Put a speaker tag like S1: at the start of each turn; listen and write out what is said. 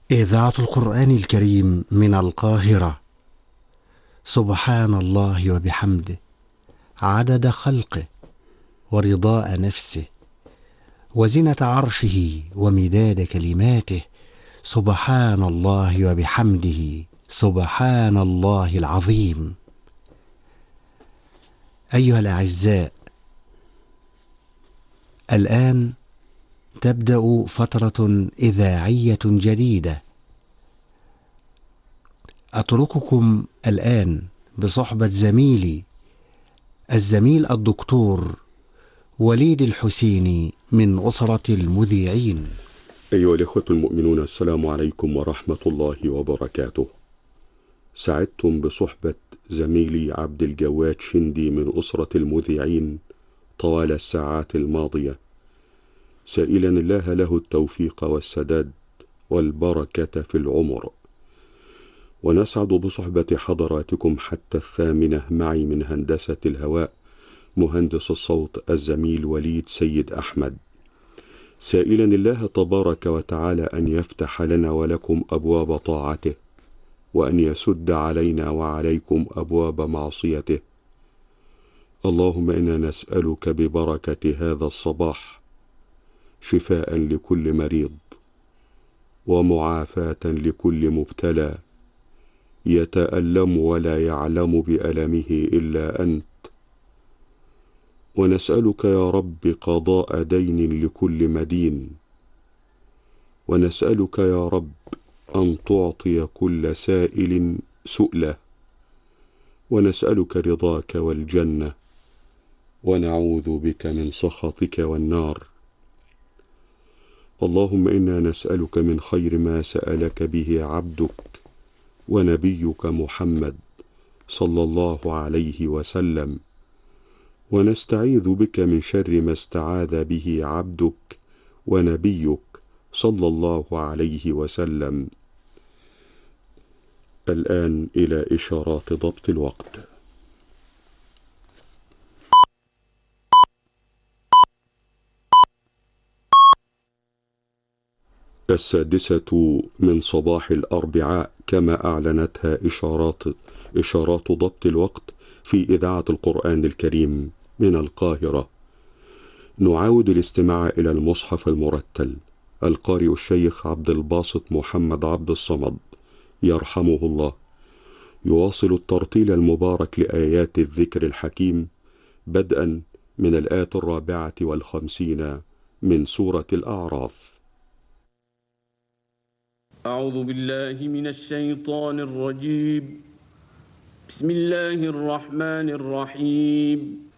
S1: إذاعة القرآن الكريم من القاهرة. سبحان الله وبحمده، عدد خلقه ورضاء نفسه وزنة عرشه ومداد كلماته. سبحان الله وبحمده، سبحان الله العظيم. أيها الأعزاء، الآن تبدأ فترة إذاعية جديدة. أترككم الآن بصحبة زميلي الزميل الدكتور وليد الحسيني من أسرة المذيعين.
S2: أيها الإخوة المؤمنون، السلام عليكم ورحمة الله وبركاته. سعدتم بصحبة زميلي عبد الجواد شندي من أسرة المذيعين طوال الساعات الماضية، سائلا الله له التوفيق والسداد والبركة في العمر. ونسعد بصحبة حضراتكم حتى 8 معي من هندسة الهواء مهندس الصوت الزميل وليد سيد أحمد، سائلا الله تبارك وتعالى أن يفتح لنا ولكم أبواب طاعته، وأن يسد علينا وعليكم أبواب معصيته. اللهم إنا نسألك ببركة هذا الصباح شفاء لكل مريض، ومعافاة لكل مبتلى يتألم ولا يعلم بألمه إلا أنت. ونسألك يا رب قضاء دين لكل مدين، ونسألك يا رب أن تعطي كل سائل سؤله، ونسألك رضاك والجنة، ونعوذ بك من سخطك والنار. اللهم إنا نسألك من خير ما سألك به عبدك ونبيك محمد صلى الله عليه وسلم، ونستعيذ بك من شر ما استعاذ به عبدك ونبيك صلى الله عليه وسلم. الآن إلى إشارات ضبط الوقت. السادسة من صباح الأربعاء، كما أعلنتها إشارات ضبط الوقت في إذاعة القرآن الكريم من القاهرة. نعاود الاستماع إلى المصحف المرتل. القارئ الشيخ عبد الباسط محمد عبد الصمد يرحمه الله يواصل الترتيل المبارك لآيات الذكر الحكيم، بدءا من الآية 54 من سورة الأعراف.
S3: أعوذ بالله من الشيطان الرجيم. بسم الله الرحمن الرحيم.